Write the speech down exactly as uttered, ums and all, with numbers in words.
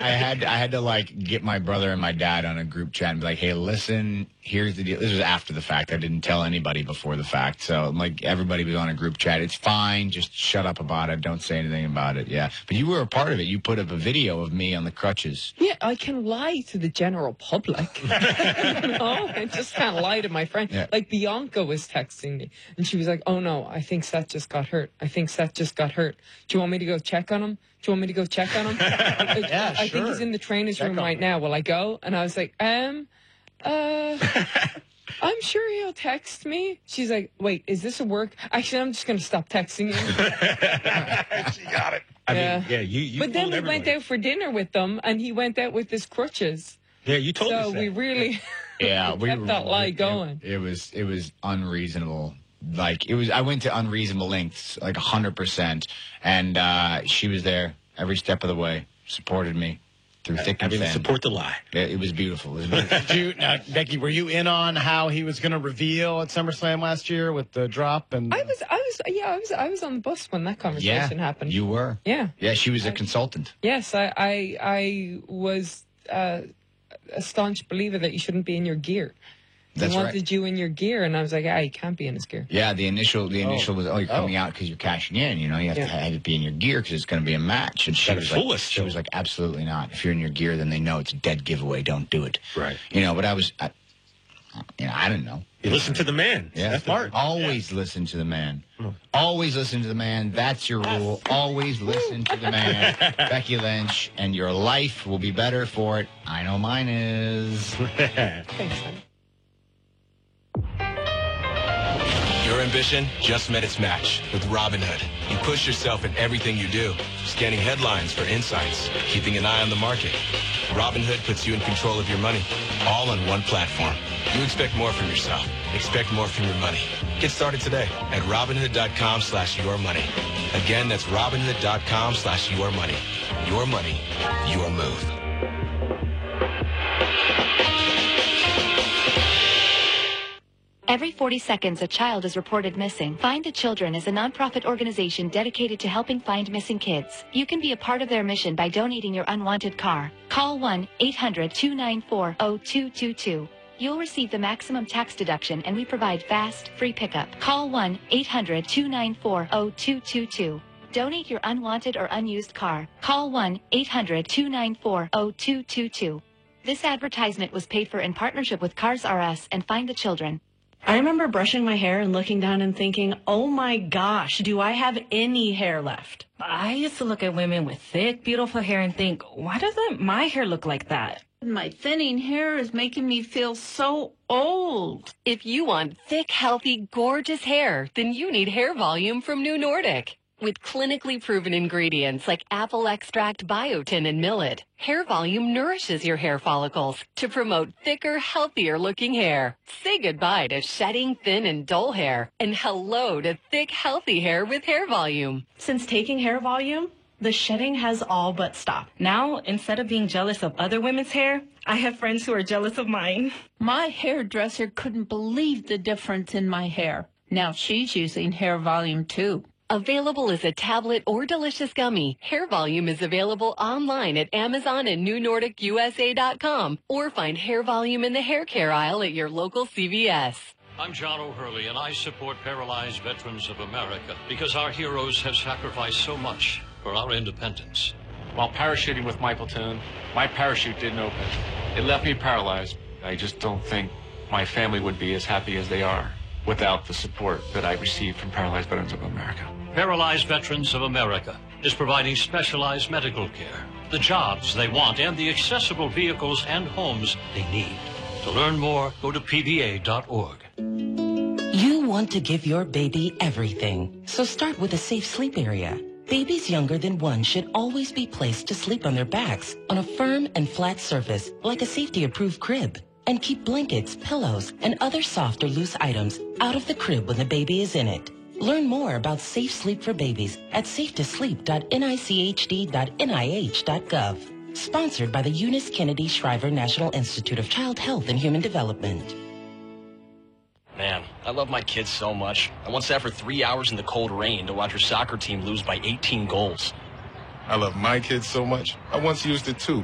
I had I had to like get my brother and my dad on a group chat and be like, hey, listen, here's the deal. This was after the fact. I didn't tell anybody before the fact. So like everybody was on a group chat. It's fine. Just shut up about it. Don't say anything about it. Yeah. But you were a part of it. You put up a video of me on the crutches. Yeah, I can lie to the general public. No, I just can't lie to my friend. Yeah. Like Bianca was texting me and she was like, oh no, I think Seth just got hurt. I think Seth just got hurt. Do you want me to go check on him? Do you want me to go check on him? Like, yeah, I sure. think he's in the trainer's Check room on right him. now. Will I go? And I was like, um, uh, I'm sure he'll text me. She's like, wait, is this a work? Actually, I'm just going to stop texting you. She got it. I Yeah. mean, yeah, you, you But then fooled we everybody. went out for dinner with them and he went out with his crutches. Yeah, you told So us that. we really Yeah, we kept that lie it- going. It, it was it was unreasonable. Like it was, I went to unreasonable lengths, like a hundred percent, and uh, she was there every step of the way, supported me through thick I and mean, thin. support the lie. It, it was beautiful. It was beautiful. Did you, now, Becky, were you in on how he was going to reveal at SummerSlam last year with the drop? And I was, I was, yeah, I was, I was on the bus when that yeah, conversation happened. you were. yeah, Yeah, she was a consultant. yes, I, I, I was uh, a staunch believer that you shouldn't be in your gear. That's he right. wanted you in your gear, and I was like, ah, you can't be in his gear. Yeah, the initial the initial was, oh, you're coming Oh. out because you're cashing in. You know, you have Yeah. to have it be in your gear because it's going to be a match. And she Gotta was fool like, us she still. was like, absolutely not. If you're in your gear, then they know it's a dead giveaway. Don't do it. Right. You know, but I was, I, you know, I didn't know. You listen to the man. Yeah, That's smart. Always listen to the man. Always listen to the man. That's your rule. Always listen to the man. Becky Lynch, and your life will be better for it. I know mine is. Thanks, man. Your ambition just met its match with Robinhood. You push yourself in everything you do, scanning headlines for insights, keeping an eye on the market. Robinhood puts you in control of your money, all on one platform. You expect more from yourself. Expect more from your money. Get started today at Robinhood.com slash your money. Again, that's Robinhood.com slash your money. Your money, your move. Every forty seconds, a child is reported missing. Find the Children is a nonprofit organization dedicated to helping find missing kids. You can be a part of their mission by donating your unwanted car. Call one eight hundred two nine four zero two two two. You'll receive the maximum tax deduction, and we provide fast, free pickup. Call one eight hundred two nine four zero two two two. Donate your unwanted or unused car. Call one eight hundred two nine four zero two two two. This advertisement was paid for in partnership with Cars R Us and Find the Children. I remember brushing my hair and looking down and thinking, oh my gosh, do I have any hair left? I used to look at women with thick, beautiful hair and think, why doesn't my hair look like that? My thinning hair is making me feel so old. If you want thick, healthy, gorgeous hair, then you need Hair Volume from New Nordic. With clinically proven ingredients like apple extract, biotin, and millet, Hair Volume nourishes your hair follicles to promote thicker, healthier-looking hair. Say goodbye to shedding, thin, and dull hair, and hello to thick, healthy hair with Hair Volume. Since taking Hair Volume, the shedding has all but stopped. Now, instead of being jealous of other women's hair, I have friends who are jealous of mine. My hairdresser couldn't believe the difference in my hair. Now she's using Hair Volume too. Available as a tablet or delicious gummy, Hair Volume is available online at Amazon and New Nordic U S A dot com, or find Hair Volume in the hair care aisle at your local C V S. I'm John O'Hurley, and I support Paralyzed Veterans of America because our heroes have sacrificed so much for our independence. While parachuting with my platoon, my parachute didn't open. It left me paralyzed. I just don't think my family would be as happy as they are without the support that I received from Paralyzed Veterans of America. Paralyzed Veterans of America is providing specialized medical care, the jobs they want, and the accessible vehicles and homes they need. To learn more, go to P V A dot org. You want to give your baby everything, so start with a safe sleep area. Babies younger than one should always be placed to sleep on their backs on a firm and flat surface like a safety-approved crib. And keep blankets, pillows, and other soft or loose items out of the crib when the baby is in it. Learn more about safe sleep for babies at safe to sleep dot N I C H D dot N I H dot gov. Sponsored by the Eunice Kennedy Shriver National Institute of Child Health and Human Development. Man, I love my kids so much. I once sat for three hours in the cold rain to watch her soccer team lose by eighteen goals. I love my kids so much. I once used it too.